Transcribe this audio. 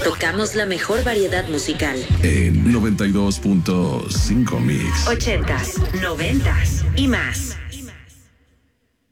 Tocamos la mejor variedad musical. En 92.5 Mix. 80s, 90s y más.